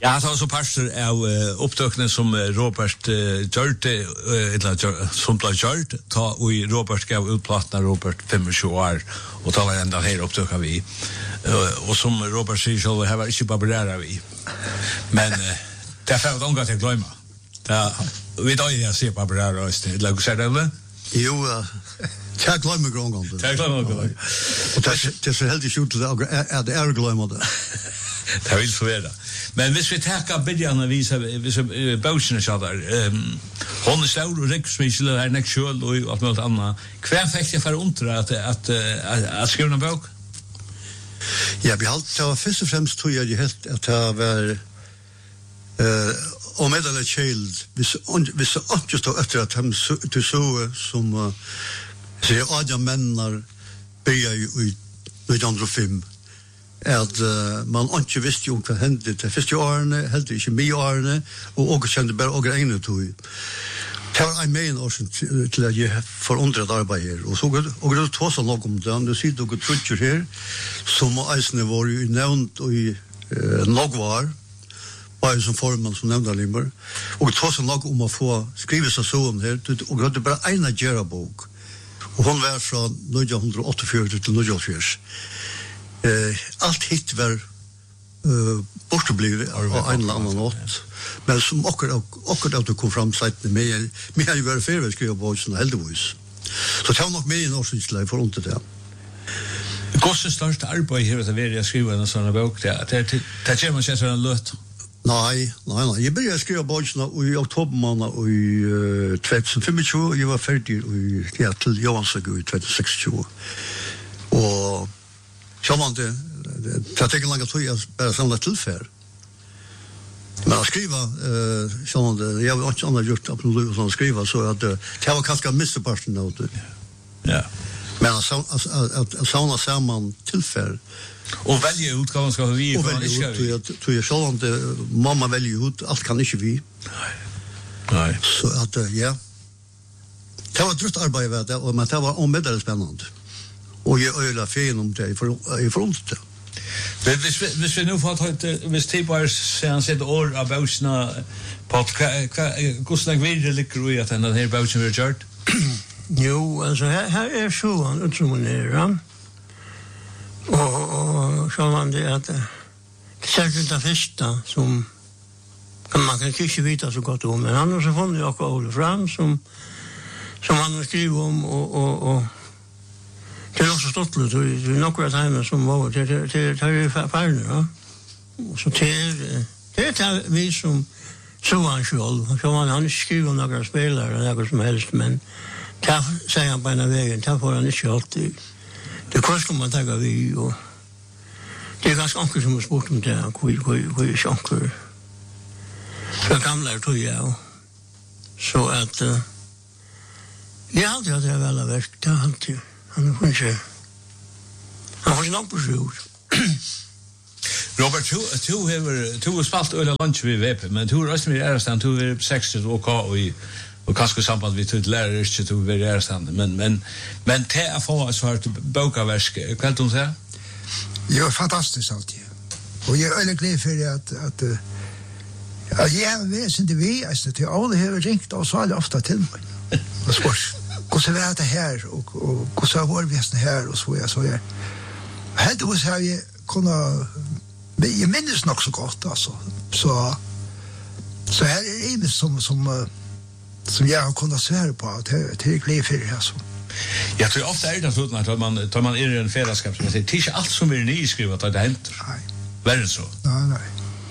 Ja, det var så parster av opptøkene som Robert gjørte, eller som ble gjørt, og Robert gav utplattene Robert 25 år, og da var enda her opptøkene vi. Og som Robert sier selv, her var ikke barberære vi. Men det er for at unga til å glemme. Vi da jeg ser barberære også, eller hva ser det, eller? Jo, det er glemme grunn. Det er glemme grunn. Og det er så heldig skjult at det er glemme det. Det vil så være. Men hvis vi takker bidjene viser, hvis bøsene sa der, hun er stor og riksmisel, og er nek sjøl og alt mulig annet. Hva fikk jeg for undre at skrive en bøk? Ja, vi det var først og fremst tog jeg helt at det var om et eller kjeld, hvis det ikke stod etter at de så som sier Adja Mennar bygde i 1905, at man ikke visste jo hva hendte til første årene, heller ikke mye årene, og også kjente bare åker egne tog. Det var en main årsen til at jeg forundret arbeid her, og så og det tog seg nok om det, du sier dere trutcher her, som eisene var jo nevnt og i Nogvar, bare som formann som nevnte Limber, og det tog seg nok om å få skrive seg sånn her, og det hadde bare en Gjera-bok, og hun var fra 1948 til 1984. Allt hit var bortblivet av en eller annen nåt. Men som akkurat at du kom fram seiten med har jo vært ferdig skrive på oss heldigvis. Så det var nok med i norskensleie for ondt det. Hvordan største arbeid her at jeg skriver en sånn bok? Det kommer man ikke en løt? Nei. Jeg begynte å skrive bøkene i oktobermåned i 2025, og jeg var ferdig til Johansøk i 2026. Og så man det tar ikke langt tog jeg bare samle tilfær. Men å skrive, sånn det, jeg har ikke annet gjort absolutt sånn å skrive, så at det var kanskje misteparten av det. Ja. Men å savne sammen tilfær. Og velge ut hva man skal ha vi, og velge ut, tror jeg sånn det, mamma velger ut, alt kan ikke vi. Nei. Så at, ja. Det var drutt arbeid ved det, men det var omedelig spennende. Og jeg øyla feien om det, i forhold til det. Men hvis vi nu får ta hvis det bare ser han sitt år av bøsene på hvordan jeg vil lykker i at denne her bøsene vi har gjort? Jo, altså her sånn utsummonere, og så man det at særskilt det første som man kan ikke vite så godt om, men han har så funnet jo Ole Fram som han har skrivet om, og det er også stått litt, det er noen av tegene som var, det er færne, ja. Så det er vi som så han selv, han skriver om noen spillere, noe som helst, men det sier han på en av veien, det får han ikke alltid. Det er hvordan man tenker vi, og det er ganske anker som har spurt om det, hvor er ikke anker fra gamle tog jeg, så at det er alltid at det er veldig verk, det er alltid. Han får ikke nok på sjur. Robert, du har spalt øyla lunch ved VP, men du har også vært ærestand, du har vært 60 OK og kanskje samband vi til lærer ikke du har vært ærestand, men til å få så har du bokaversk, hva er det du sier? Det var fantastisk alltid. Og jeg er øyla glad for at jeg har vært sin vi, til alle har ringt og så er det ofte til meg. Og spørs. Hvordan var det her, og hvordan var vi her, og så er. Heldigvis har jeg kunnet, jeg minnes nok så godt, altså. Så her er det som jeg har kunnet svære på, til jeg gleder for det, altså. Jeg tror ofte er det sånn at tar man inn i en fellesskap, som jeg sier, det er ikke alt som er nyskrivet at det henter. Nei. Verre så. Nei.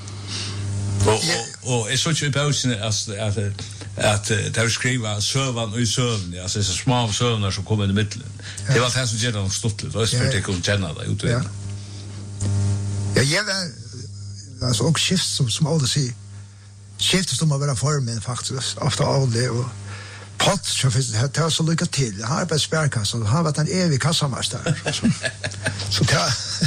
Og jeg så ikke i pausen at det er skriva søvan og i søvn, altså disse små søvner som kommer i midten. Det var det som gjør det stått litt, og jeg spurte ikke om kjenne det ut. Ja, jeg var altså også skift, som alle sier, skiftet som å være formen faktisk, ofte av det, og Pott, det var så lycka till. Han har arbetat spärkassa, han har varit en evig kassamästare. Så det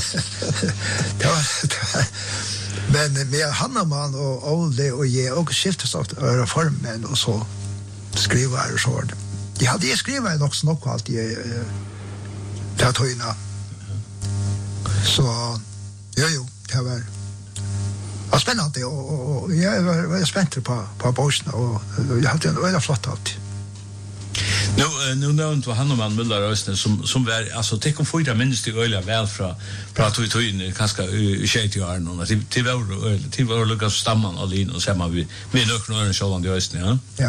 var men med Hannaman och Olde och ge och skiftas åt reformen och så skriva och så. Jag hade skrivit också något alltid där tojna. Så jo, det var var spännande och jag var spänd på bossen och jag hade en väldigt flott allt. Nu nämnt vad Hanneman Müller Östen som var alltså det kom fyra minst i öliga väl från att vi in kanske i 60 år någon till var Lucas Stamman och Lin och så man vi nöknar en själva i Östen ja.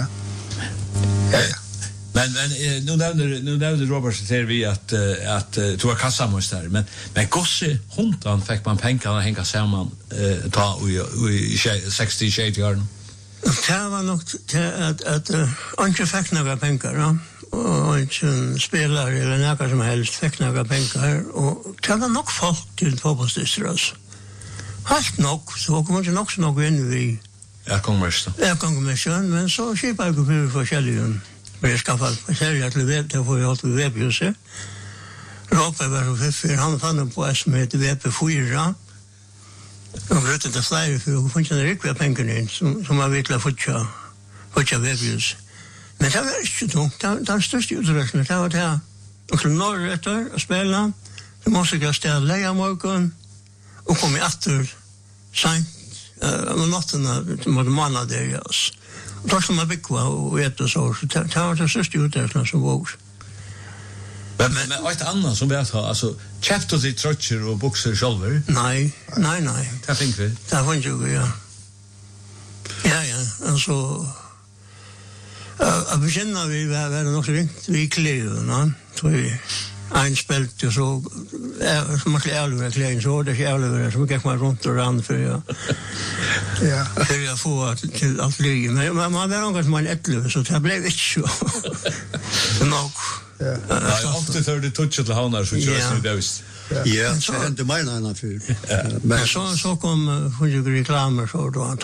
Men nu nämnde Robert säger vi att du har kassamästare men gosse hundan fick man pengarna hänga samman ta i 60 år. Det var nog att inte fick några pengar och inte spelare eller något som helst fick några pengar och det var nog folk till fotbollsdistrikt. Helt nog så kommer det nog så nog in vi. Jag kommer med men så skipar jag för forskjellige. Men jag ska få säga att det får jag alltid webbhuset. Robert var för han fann på som heter WP4. Och det är det flyger för att få en riktig pengar in som man vill få webbhus. Men det var inte tungt. Den största utrustningen det var det. Och till norrrätter och spela. Så måste jag ställa lägga morgon och komma efter sent om natterna mot månader där oss. Då ska man bygga och äta så det var det största utrustningen som var. Men ett annat som vet alltså chapter the trotcher och boxer själva. Nej. Det tänker vi. Det var ju ja. Ja, alltså jag bekänner vi var nog ringt vi klöna tror vi en spelt och så som man klär klär så det är så mycket man runt och ran för ja. Ja, för jag får till att flyga men man var nog att man ättle så det blev inte så. Nog. Ja, ofta tar det touch till hanar så just det visst. Ja, det menar jag för. Men så kom ju reklamer så då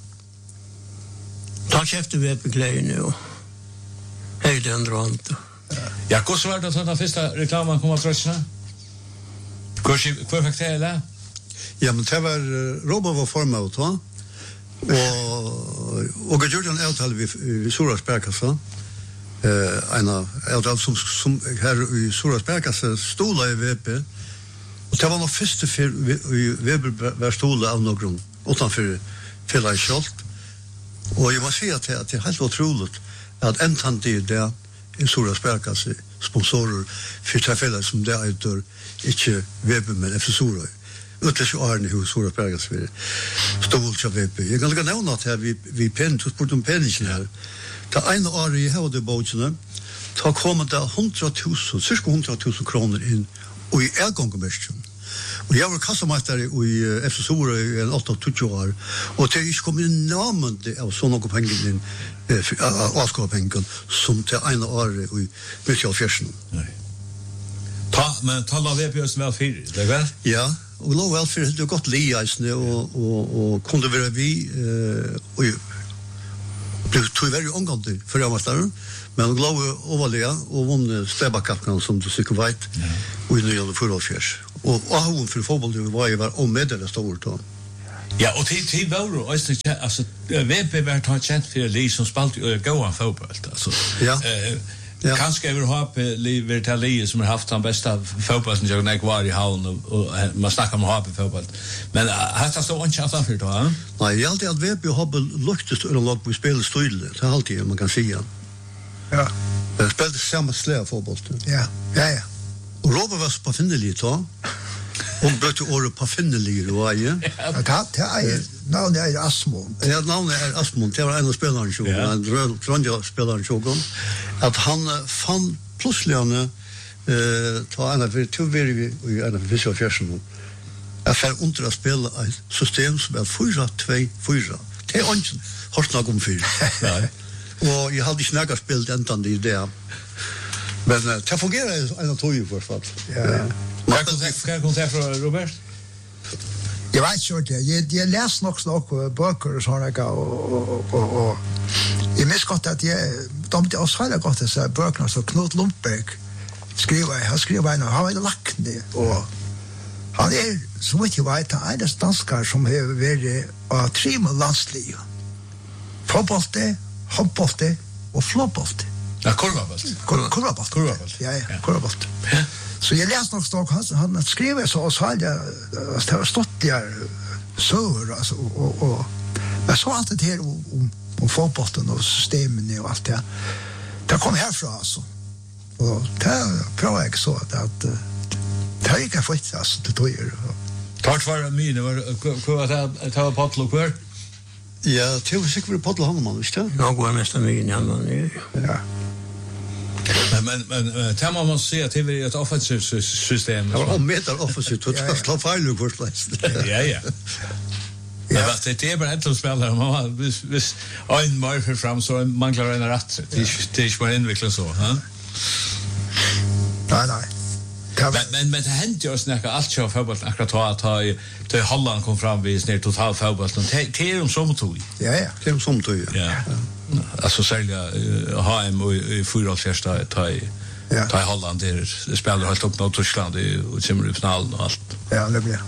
ta chefte vi på kläder nu. Hej den runt. Ja, hur var det den första reklamen kom att trösna? Hur fick det eller? Ja, men det var Robert var formad va? Och jag gjorde en avtal vid Soras Bergkassa. Ena avtal som här i Soras Bergkassa stola i VP. Och det var nog första för VP var stola av någon utanför Fela Schalt. Och jag måste säga att det är helt otroligt att äntan det där i Soras Bergkassa sponsorer för tillfällen som det är inte VP men efter Sora. Utläs Arne hur Soras Bergkassa stolcha VP. Jag kan nämna att vi pent sport om penningen här. Det ena år i hade båten ta kommer det 100,000 cirka 100,000 kronor in och i elgångomärken. Och jag var kassamästare i efter Sora i 8-20 år och det är kom in namnet av såna pengar in avskapningen som till ena år i Michael Fersen. Nej. Men tala VPS väl för det väl? Ja, och lov väl för det gott liasne och kunde vara vi och blev tog väldigt ångande för jag var men glad överliga och vann stäbakappen som du säkert vet och i nya förhållsfärs och hon för fotboll det var ju var omedel stort då. Ja, och till var alltså VP var tagit känt för det som spelade goa fotboll alltså. Ja. Ja. Kanske över HP Vertali som har haft den bästa fotbollen jag när var i Havn och man snackar om HP fotboll. Men har det så en chans för då? Nej, jag alltid att VP har luktat och lag på spelstil. Det är alltid man kan säga. Ja. Det spelar samma slag fotboll. Ja. Och Robert var på Finneli då. Hon brukte året på Finneli då ja. Det är navnet är Asmund. Ja, navnet är Asmund. Det var en av spelarna som en röd spelaren som att han fann plötsligt ta en av vi i en av vissa fjärsen. Jag får under att spela ett system som är 4-2-4. Det är inte hårt nog om 4. Nej. Och jag hade snackat spelat ändan i det. Men det fungerar en av tog i för fall. Ja. Kan du säga från Robert? Jag vet inte, jag läser nog böcker och sådana och jag minns gott att de inte oss har gått dessa böckerna så Knut Lundberg han skriver en han är lackne och han är så mycket jag vet en danskar som har varit av 3 landsliv. Fotboll, handboll och fotboll. Ja, korvboll. Ja, korvboll. Så jag läste nog stort han skriver så hade jag stått där så alltså och men så allt det här om fotbollen och systemen och allt det. Det kom härifrån alltså. Och det prövar jag så att det gick jag faktiskt alltså det tog ju. Tack för mig, det var ta potlo kvar. Ja, det var säkert potlo Hanneman, visst det? Jag går mest med in Hanneman. Ja. Men det man måste säga att det är ett offensivt system. Det var meter offensivt, och det slår fel för först. Ja. Ja, men det är bara ett spelare man vis en mer för fram så man klarar en rätt. Det är inte bara invecklat så, va? Nej. Men det hänt ju snacka allt så fotboll akkurat ta till Holland kom fram vid ner total fotboll och det är som tog. Ja. Det är som tog. Ja. Alltså sälja HM i fyra första ta i Holland där spelar helt upp mot Tyskland och kommer i finalen och allt. Ja, det blir.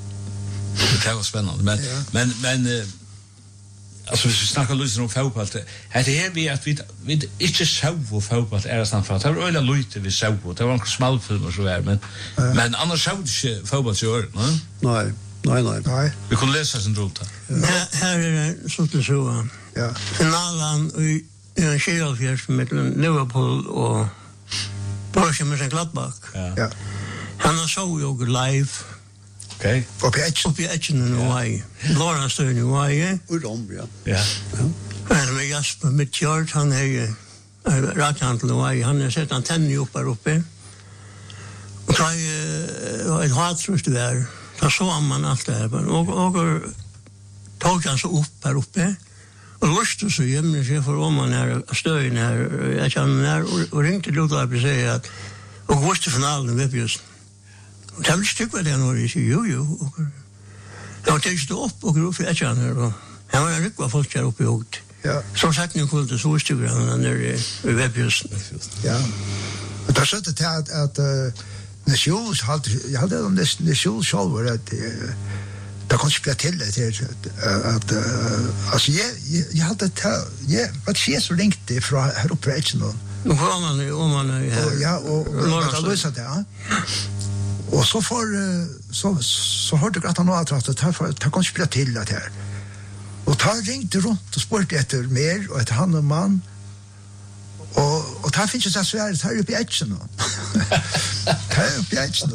Det var spännande men alltså vi snackar lite om fotboll. Det är vi att vi inte så fotboll är sant för att det var öliga lite vi så på. Det var en smalfilm och så där men annars så det fotboll så Nej. Vi kunde läsa sen runt. Här är det så. Ja. Finalen i en Sheffield mellan Liverpool och Borussia Mönchengladbach. Ja. Han såg ju live. Okej. Uppe i Etchen i Hawaii. Lawrence i Hawaii. Ja. Men med Jasper Midtjord, han är rakant i Hawaii. Han har sett antenner uppe. Och så är ett hatrust där. Så såg man allt det här. Och tog han så upp här uppe. Och lustig så jämna sig för om man är stöjen här. Jag känner här och ringde Lothar och säga att och visste finalen vet just. Och det tycker det nog är jo. Jag tänkte upp och gå för jag känner och han var ryck var folk där uppe och Ja. så sagt ni kunde så stod han där i webbjust. Ja. Och där satt det att nations jag hade om det nations själva att det kan spela till det att alltså jag hade vad sker så ringte från här uppe i någon. Nu får man om man ja och då lösa det. Och så hörde jag att han har trattat här för att kan spela till det här. Och tar ringte runt och spurte efter mer och ett han och man. Och där finns ju så Sverige här uppe i Etchen. Här uppe i Etchen.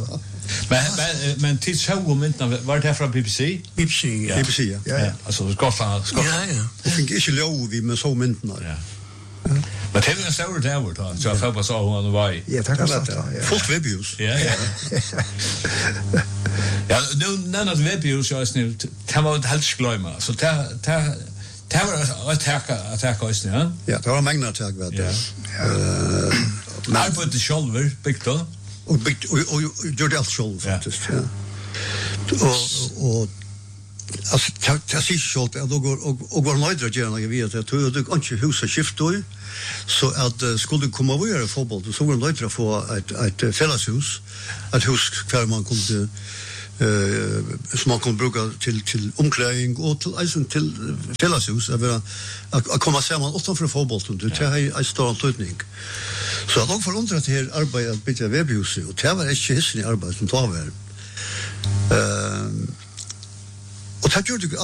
Men till så momenten var det från BBC? BBC. Ja. Alltså Skottland. Ja. Och fick inte lov vi med så momenten. Ja. Men det är en stor där då. Så jag hoppas att hon var i. Ja, tack så. Fullt webbjus. Ja. Ja, nu när det webbjus jag snur kan man helt glömma. Så det var attack också, ja. Ja, det var många attack vet du. Men på det shoulder big då. Och gjorde allt själv faktiskt. Ja. Och alltså jag ser själv att då går nöjdra gärna jag vet att du inte husa skift då så att skulle komma över i fotboll så var nöjdra få ett fällashus ett hus där man kunde som man kunde bruka till omklädning och till fällashus att komma samman utanför fotboll det är en stor anledning. Så att de får undra till här arbete att byta webbhus och det var inte hissen i arbete som tar över. Och det gjorde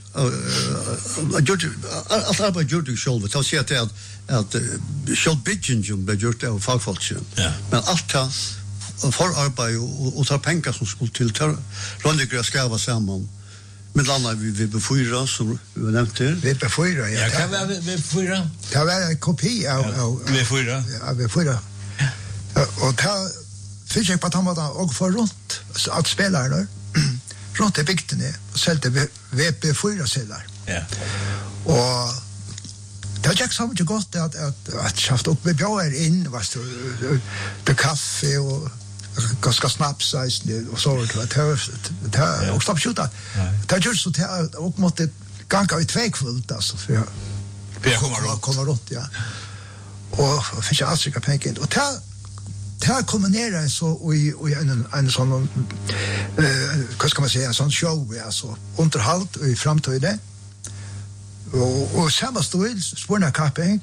allt arbete gjorde jag själv. Det säger att själv byggen blev gjort av fagfolk. Men allt det för arbete och ta pengar som skulle till röndiga skärva samman. Med landa vi befyra som vi nämnde. Vi befyra, ja. Ja, kan vi befyra? Det var en kopia av befyra. Ja, befyra. Och ta fick jag på att han var och för runt att spela där. Runt i bygden och sålde VP4 celler. Ja. Och det gick så mycket gott att schaft upp med bjöar in vad det kaffe och ganska snaps och så det och stopp skjuta. Det gjorde så att och måste gånga i tvekvult alltså för jag kommer runt ja. Och fick jag alltså pengar och det kombinerar så i en sån vad ska man säga en sån show alltså underhåll i framtiden och samma stil spårna capping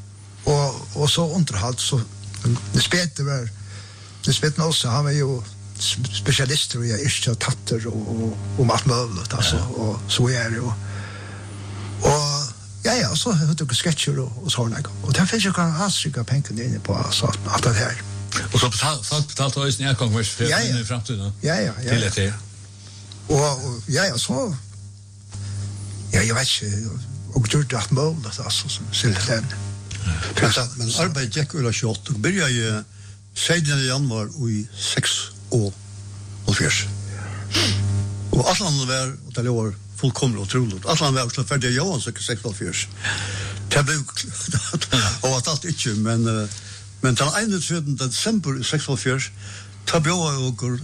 och så underhåll så det spelar också han var ju specialister i yrke og tatter og alt mulig, altså, og så det, og ja, så har du sketcher og sånne, og det finnes jo ikke anstrykket pengene inne på, altså, alt det her. Og så betalte også nedgangvers for å finne i fremtiden? Ja. Til etter? Og så, jeg vet ikke, og gjør det alt mulig, altså, simpelthen. Men arbeid gikk ula kjått, og byrja i 16. januar i 6 år og 4. Og alt landet var, og det var fullkomlig og troligt, alt landet var også ferdig Johan 6 og 4. Det ble og at alt ikke, men den 21. desember i 6 og 4, da ble jeg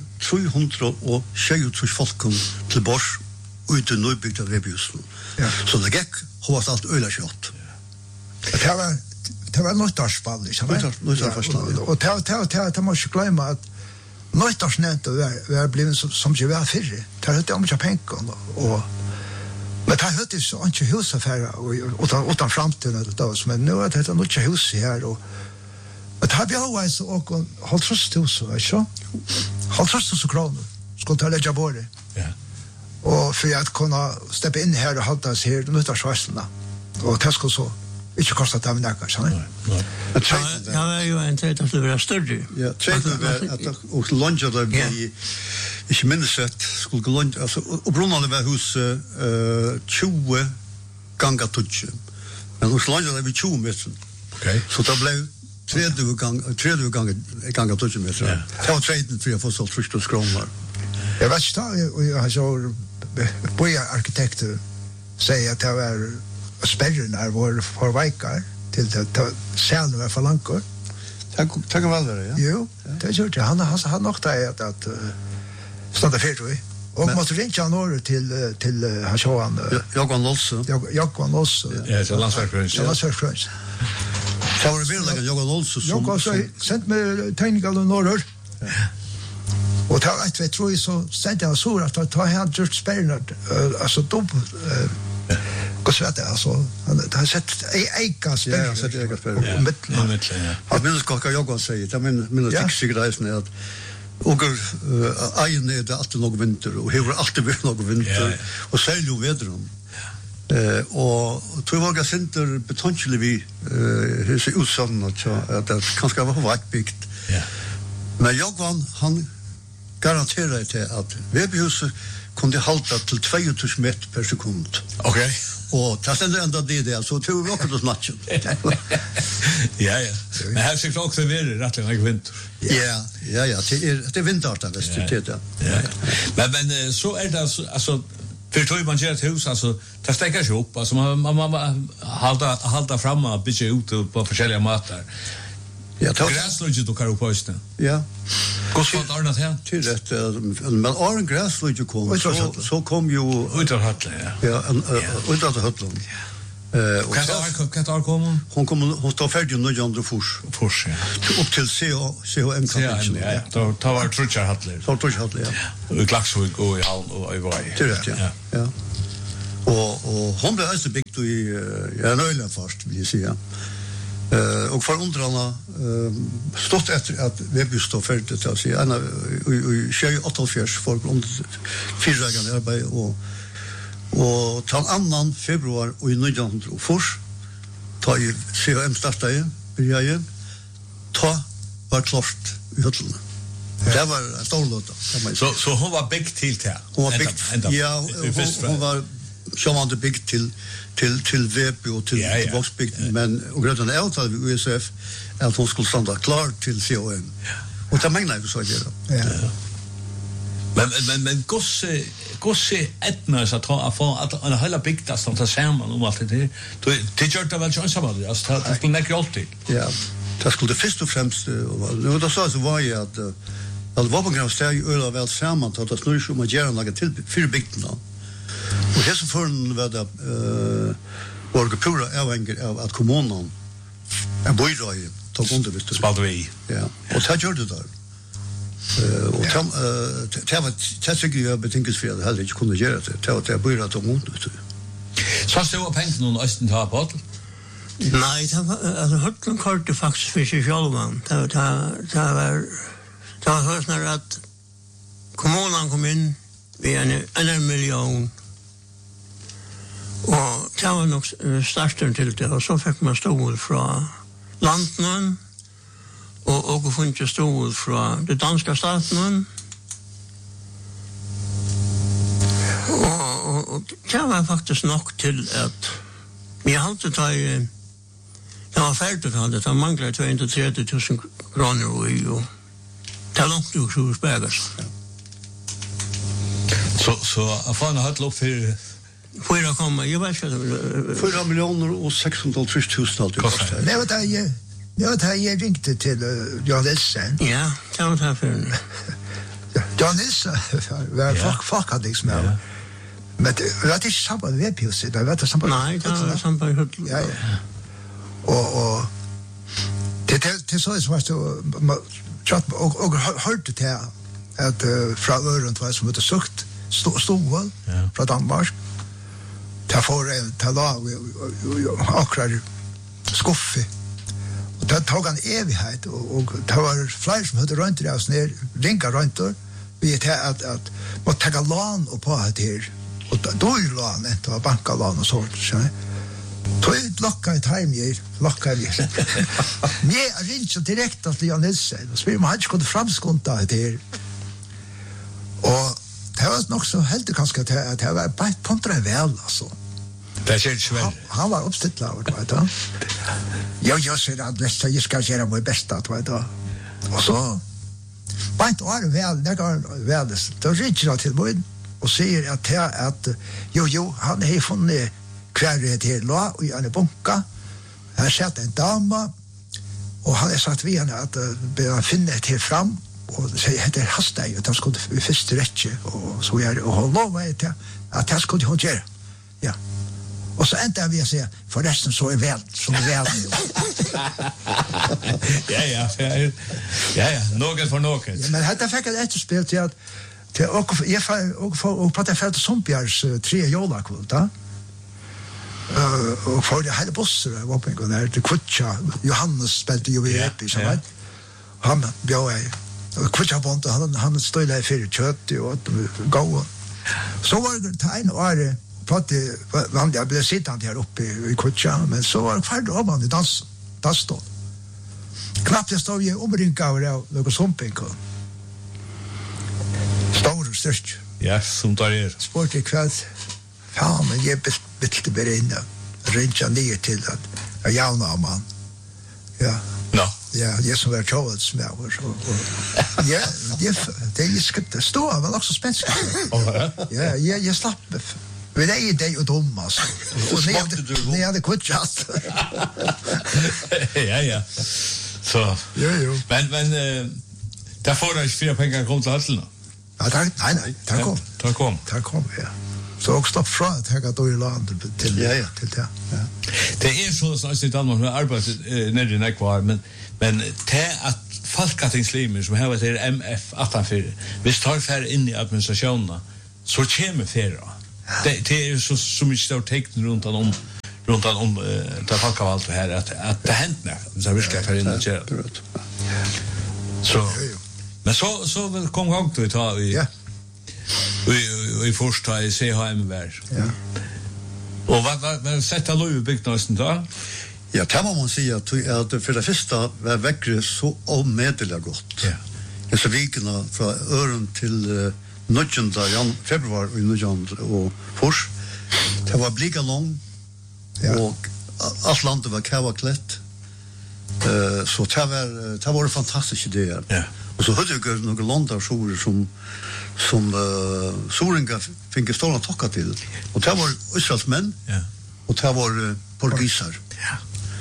320 folken til Bors ut i Nøybygd av Vebyhusen. Så det gikk, og at alt øyla kjått. Det var nøytarsball, ikke sant? Nøytarsball, og det må ikke glemme at nøytarsnevnt var blivet som ikke var fyrre. Det høyte om ikke penger, men det høyte ikke husaffærer utan fremtiden, men nå er det ikke hus her, men det har bjørveis og holdt 30.000, ikke? 30.000 kroner skulle ta legge på det. Og for at kunne steppe inn her og holde oss her nøytarsvarslene, og det skulle så ikke kostet dem nækker, sånn. Det var jo en treit at det var større. Ja, treit var at og lunge der vi ikke minnes at skulle lunge, altså, og brunnen var hos 20 ganger 20. Men hos lunge der vi 20 meter. Så det ble 30 ganger 20 meter. Det var treiten for jeg får så 30 kroner. Jeg vet ikke da, og jeg har så bojarkitekter sier at det var sperren var for veikar til selen var for langkår. Det kan vel være, ja? Jo, det gjør det. Han har nok det at standa fyrt, og måtte ringe han året til han sjåan Jokvan Lolse. Ja, til landsverkrøns. Det var virkelig Jokvan Lolse som... Jokvan så sendt med tegning av Norrør. Og til et vet tror jeg så sendte han så at ta han gjort sperren, altså dobbelt... Vad så det alltså det har sett eika spel. Ja, sett eika spel. Ja. Jag minns jag säger, jag minns fick reisen att och egen är det alltid någon vinter och har alltid varit någon vinter och sälj ju vedrum. Och tror jag att center potentially vi hur ser ut som att det kanske var varit byggt. Ja. Men han garanterar det att Vebyhuset kunde halta till 2000 meter per sekund. Okej. Och det är ändå det så tog vi också matchen. Ja. Men här ser också det rättligen vinter. Ja, det är vinter där Ja. Men så är det alltså för tror man gör ett hus alltså det stäcker sig upp alltså man hålla fram och bygga ut på olika matar. Ja, gräslugget du kan upp posten. Ja. Går så där något här? Till rätt men all gräslugget kom så kom ju utan hatt ja. Utan hatt. Och kan komma? Hon står färdig nu Jan Fors. Ja. Upp till CHM kan. Ja. Då tar var trutchar hattler. Så trutchar hattler. Ja. Och Klaxvik och i Halm och i Varg. Till rätt, ja. Och hon blev alltså byggt i Nöjlen först vill jag säga. Och för undrarna stått efter att vi står färdigt att säga i 28 folk under 4 dagar arbete och till 2 februari i 1904 ta i CHM startade började ta var klart i höllen. Det var en stor låt. Så hon var byggt till det. Hon var byggt. Ja, hon var sjåvande byggt till VP och till Voxbygden, men och gröten avtal vid USF att hon skulle stanna klar till COM. Och det menar jag så det. Ja. Men gosse etnas att ha att en hela bygda som tar samman om allt det. Det gör det väl chans av alltså det skulle näka alltid. Ja. Det skulle först och främst och då så var ju att var på grund av steg öl väl samman att det snurrar som att göra något till för bygden. Och det så förn var det var pura av att kommunen en bojröj tog under visst spalt vi. Ja. Och det gjorde det där. Och det var tycker jag betinkas för det hade inte kunnat göra det. Det var bojröj tog under. Så det var pengar någon östen ta på. Nej, det var alltså höllen kort faktiskt för sig själv man. Det var så att kommunen kom in med en miljon. Og det var nok starten til det, og så fikk man stål fra landen, og funnet stål fra det danske staten. Og det var faktisk nok til at vi alltid det var ferdig til det mangler 230.000 kroner og det var langt ut så spegas. Så jeg får ha et lopp for 4 millioner og 630.000 kostar. Det var det jeg ringte til Jan Nilsen. Ja, det var det for Jan Nilsen var fakadings med ham. Men det var ikke samband ved Pjusset, det var det samband. Nei, det var samband med Hyttel. Ja. Og til så var det og hørte til at fra Ørund var som hadde søkt stål fra Danmark. Det får til lag akkurat skuffe. Og det tog en evighet, og det var flere som hadde rønt det ned, ringa rønter, vi til at måtte ta lån og på det her. Og da er lån, det var bankalån og sånt, skjønner jeg. Tog lokka i time, lokka i jeg rinner direkte til Jan Nilsen, og spyr om han ikke kunne framskunta det her. Og det var nok så heldig kanskje at det var bare kontra vel, altså. Det er ikke vel. Han var oppstittlet av det, vet du. Jeg sier at jeg skal gjøre mitt beste, vet du. Og så, bare var vel, det ringer han til meg, og sier at jo, han har funnet kvarret her la, og han er bunka. Han har sett en dame, og han har sagt vi henne at han finner det her fram, og sier det hastig, at han skulle første rettje, og så gjør det, og han lover til at han skulle hun gjøre. Ja. Og så endte vi å si, forresten så er vel, som vel. Ja, noe for noe. Ja, men dette fikk jeg etterspill til at og på at jeg følte Sumpjærs 3 jolakvult, da. Og for det hele bosser av åpningen der, til Kvutja, Johannes spilte jo i Epi, så vet. Han bjør jeg, og Kvutja bonte, han stod der i 4 kjøtt, og gåen. Så var det tegn og året, jeg ble sittende her oppe i Kvutja, men så var det ferdig om han i dansstål. Knapt jeg stod i omringaver av noe Sumpingen. Stor og størst. Ja, som tar Sport i kveld. Fan, men jeg bilte bare inn og rinja nye til at jeg javna av man. Ja. No. Ja, jeg som var tjåvets med oss. Ja, det er skutt. Stå, men også spensk. Ja, jeg slapp. Men det er det jo dum, altså. Og ni hadde kuttjatt. Ja. Så. Jo. Men der får deg 4 penger kom til Hattelen. Ja, nei, der kom, ja. Så også stopp fra at jeg har dårlig land til det. Ja. Det er sånn i Danmark med arbeid nede i Nekvar, men det at folketingslimer som har vært MF 18-4, hvis tar færre inn i administrasjonene, så kommer færre. Det er så mye større tekn rundt om det folkevalgte her, at det hender noe, hvis jeg virkelig er færre inn og kjører. Så... Men så kom gang til å ta i første i CHM vær. Ja. Og hva sette lov i byggnøsten da? Ja, det må man si at for det første var vekkere så omedelig godt. Ja. Disse vikene fra Øren til 19. februar og 19. og fors. Det var blika lang, og alt landet var kavaklett. Så det var fantastiske ideer. Ja. Og så hørte jeg noen landarsjoner som Soringa fikk stående tokka til. Og det var Øslandsmenn, og det var portugiser. Ja.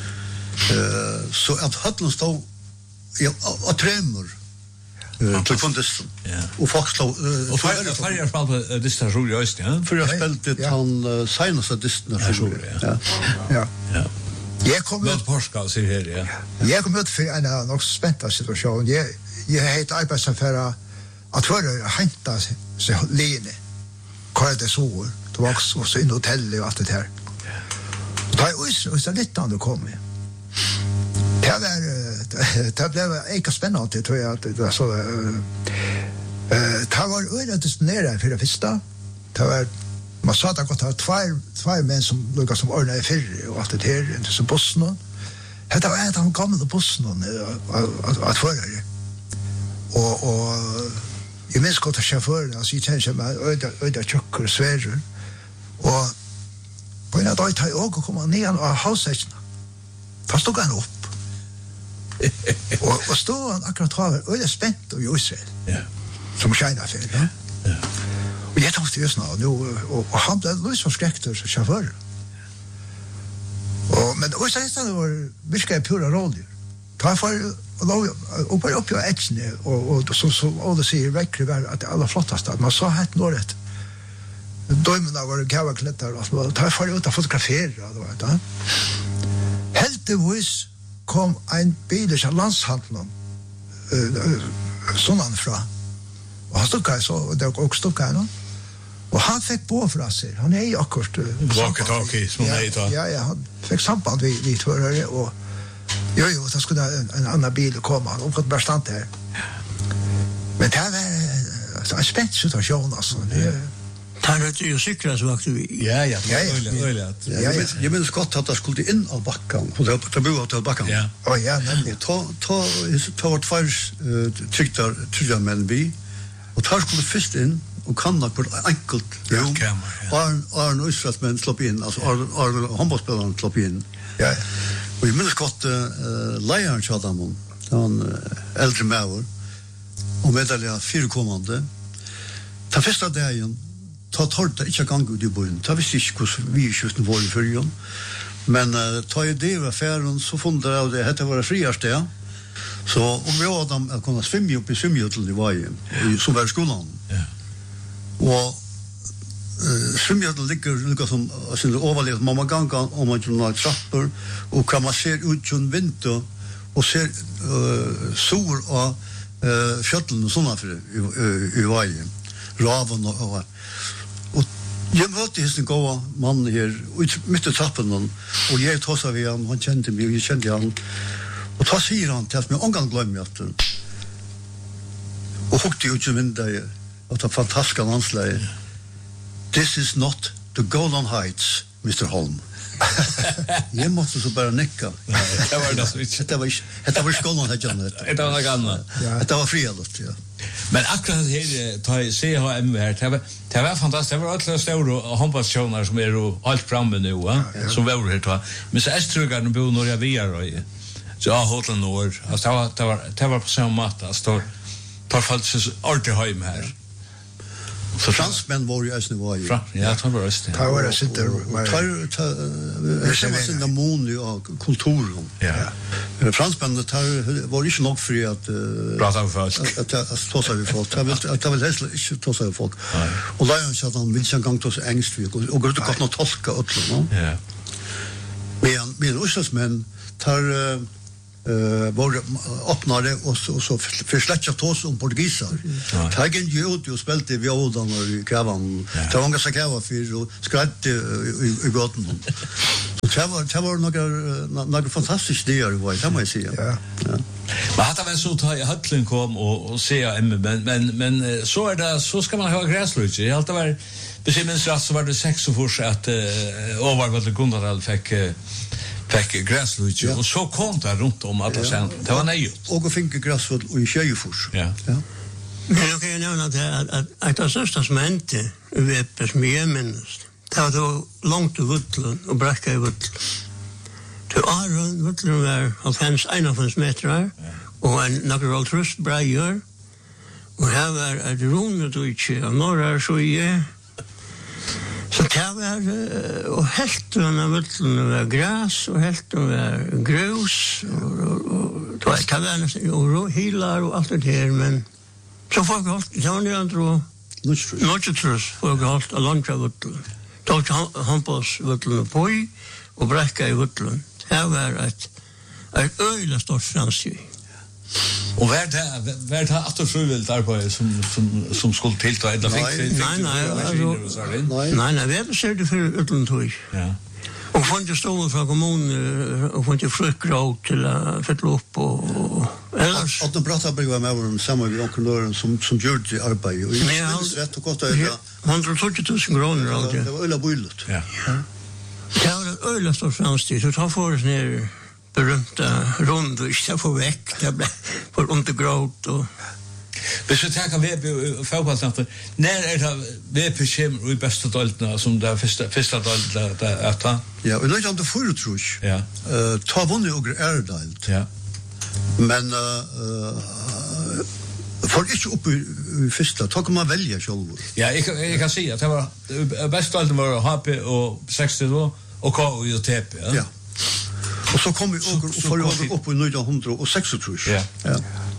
Så at Høtlen stod og tremer til kundisten. Og folk stod... Og Farjar spalte distasjon i Østen, ja? Farjar spalte han seneste distasjon. Ja. Møt Porskal, sier her, ja. Jeg kom ut for en nok spennende situasjon. Jeg har hatt arbeidsaffæra at før jeg hentet seg liene. Hva det så? Det var også inn hotellet og alt det her. Da jeg også litt da det kom. Det ble ikke spennende, tror jeg. Det var örat destinerade för det första. Det var man sa att det var två män som lukade som ordnade i fyrre och allt det här, inte så bussen. Det var en av de gamla bussen att föra det. Och jag minns gott att chauffören, alltså jag känner mig öda tjockor och sväror. Och på en dag tar jag och kommer ner av havsäckna. Då stod han upp. och stod han akkurat travet, öda spänt och i Israel. Ja. Som tjänar för det. Ja. Och jag tänkte just nu, och han blev lös och skräckt som chaufför. Men Israel var mycket pura rådjur. Ta för och bara upp i ätsen och så det ser verkligen väl att det allra flottaste att man sa helt norret. Dömerna var kavaklättar och så ta för ut att fotografera då vet du. Heldigvis kom en bil från landshandeln sånn fra. Och han stod så det också stod här. Och han fick på för sig. Han är ju akkurat walkie-talkie som det heter. Ja, han fick samband vid förare och jo, det skulle en annan bil komma. Han har bara stann där. Men det var en spänt situation alltså. Det är ju cyklar så vakt vi. Ja. Jag minns gott att det skulle in av backen. Och det bo av backen. Ja. Ja, nämligen. Ta vart fars tryggta män vi. Och tar skulle först in och kan på enkelt rum. Arn Israelsmän slopp in, alltså Arn handbollsspelaren slopp in. Ja. Och jag minns gott lejaren sa dem, han äldre mäver, och medalja fyrakommande. Ta första dagen, ta torta, inte gang ut i byn. Ta visst inte hur vi just nu var i följen. Men ta ju det var färden så funde jag det hette var det friaste. Så och vi hade dem att kunna svimma upp i svimjötel i vajen, som var skolan. Ja. Och svimjötel ligger som sin överlevt mamma gånga om man ju några trappor och kan man se ut från vinter och ser sol och skötteln och såna för i vajen. Raven och jag mötte en goda man här mitt i trappen och jag tossade vid han kände mig och jag kände han. Och då säger han till att mig omgång glömmer jag att och hukte ut i vindet av det fantastiska landsläget. This is not the Golan Heights, Mr. Holm. Jag måste så bara nicka. Det var det så inte. Det var skolan här Janet. Det var något annat. Det var frihet, ja. Men akkurat här tar CHM här. Det var fantastiskt. Det var alla stora handbollsjoner som är allt framme nu, som var här då. Men så Estrugarna bor några viar så jag hotar några. Alltså det var på samma matta. Alltså tar faktiskt alltid hem här. Så fransmän var ju äsne var ju. Ja, det var just det. Det var det sitter. Det var sin namn och kulturen. Ja. Fransmän var inte nog för att prata om folk. Att tossa vi folk. Det var helst inte tossa vi folk. Och Lion sa att han vill en gång tossa engst vi och går inte att tolka åt. Ja. Men Israelsmän tar var öppnade och så försläcka tås om portugisar. Tagen ju ut och spelade violan och i kavan. Det var ganska kava för och skratt i gatan. Så det var några fantastiska idéer var det måste jag säga. Ja. Men hade väl så ta i Höllin kom och se men så är det så ska man ha gräslöjt. Jag alltid var besimens rätt så var det 6 år för att övervåld Gunnarall fick gräslöjt och så kom det runt om att sen det var nej. Och fick gräsvåld och i Tjejfors. Ja. Men jag kan ju nämna att det största som hände i Eppes som jag minns, det var då långt i Vuttlen och bräcka i Vuttlen. Till Aron, Vuttlen var 51 meter och en natural trust brejer. Och här var ett rundet utse av norra Sjöje. Så det var, och hälften av Vuttlen var gräs och hälften var grus och det var nästan och hilar och allt det här, men så folk har det var ju ändå Notchtrus folk har långt av Vuttlen. Då handbolls Vuttlen på och bräcka i Vuttlen. Det var ett öjla stort fransk. Och var det att frivilligt arbete som skulle tillta eller fick Nej, vi hade sett det för Utlandtøy. Ja. Och får inte stå från kommunen och får inte fruktgröt till att fylla upp och ellers. Att de pratar bara med om samma vi onkelören som gör det arbete. Och det är rätt och gott att 140 000 kronor. Det var ölla bullet. Ja. Det var ölla stor framsteg. Så ta för oss ner berömta rundor istället för väck. Det blev för undergråt och hvis vi tenker VP og fotballnatten, när det VP kommer i bästa delen som det första delen att ta? Ja, och nu inte för tror jag. Ja. Ta vunnit och delt. Ja. Men för inte upp i första, ta kan man välja själv. Ja, jag kan säga att det var bästa delen var HP och 60 då och KU och TP. Ja. Och så kom vi och för upp i 1906 tror jag. Ja.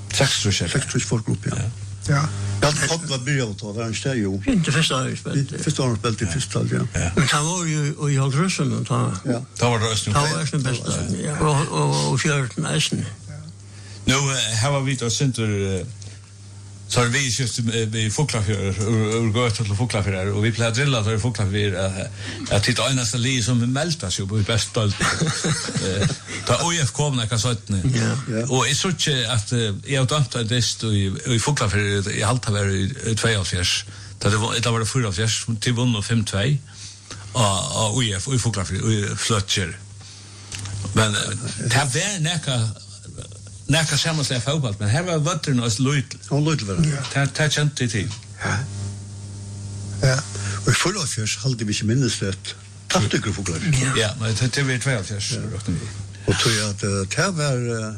6 folkgrupp, ja. Ja. Jag hade var börjat då, var en steg ju. inte första årsspel. Första årsspel till första, ja. Men han var ju i Haltrösen och ta. Ja. Det var rösten. Han var den bästa. Ja. Och fjärden Eisen. Nu här var vi då center så har vi just vi Fåglafjör och går till Fåglafjör och vi plejer drilla där Fåglafjör att titta enaste li som melta sig på bästa ta OF kom när kassetten och är så att jag dömt att det i Fåglafjör i halta var i 42 det var 44 till vunnen 5-2 och OF i Fåglafjör och Fletcher men det var näka sammanslä fotboll men här var vatten och lut. Och lut var det. Ta chant till. Ja. Ja. Och full av fjärs hade vi inte minst rätt. Tappte gruppfåglar. Ja, men det var 2 fjärs. Och tror jag att det var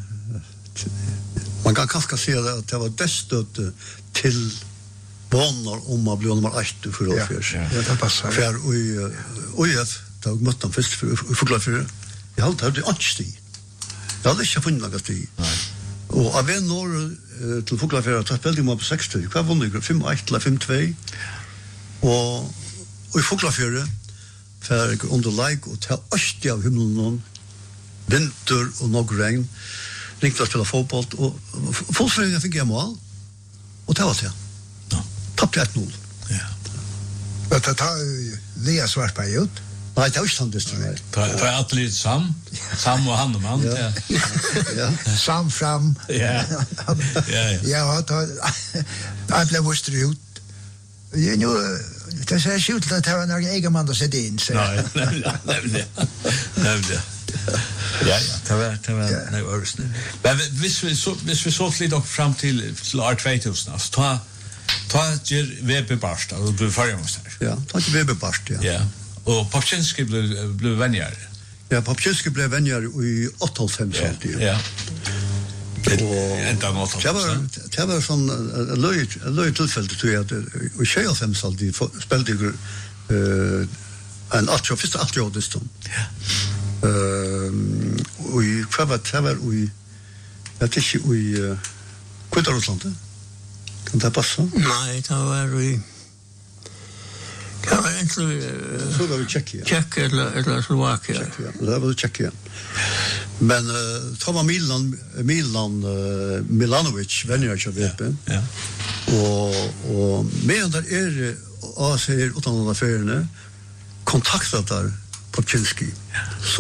man kan kanske säga att det var dessutom till vanor om man blev nummer 8 för av fjärs. Ja, det passar. För och då mötte de först för fåglar för. Jag hade det anstid. Jag hade inte funnit något i. Och av en år till Fåglafjör att spelade man på 60. Vad vann det? 5-1 eller 5-2. Och i Fåglafjör för under like och till öst av himlen vinter och någon regn. Ringte att spela fotboll och fullföljningen fick jag mål. Och det var det. Tappade 1-0. Ja. Men det tar Lea Svartberg ut. Nej, det var inte han det. Ta alltid Sam och han och man. Ja. Ja. Sam fram. Ja. Ja, jag blev vuxit ut. Nu det ser ut att det var några egen man att sätta in sig. Nej. Ja, det var nej örs. Men hvis vi så lite och fram till år 2000 alltså ta ger VB Barsta och du förra måste. Ja, ta till VB Barsta. Ja. Och Popchinski blev vänjare. Ja, Popchinski blev vänjare i 88 alltid. Ja. Det var sån löj tillfälle tror jag att i 25 alltid spelade en första 80 år dessutom. Ja. Och i kvar i jag tycker i Kvittrusland. Kan det passa? Nej, det var i kan inte så var vi Tjeckien. Tjeckien eller Slovakien. Det var Tjeckien. Men Thomas Milanovic vänner jag vet. Ja. Och medan där AC utan affärerna kontaktat där Popchinski.